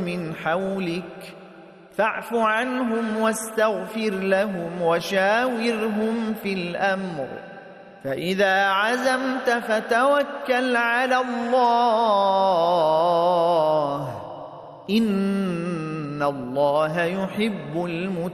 من حولك فاعف عنهم واستغفر لهم وشاورهم في الأمر فإذا عزمت فتوكل على الله إن الله يحب المتوكلين.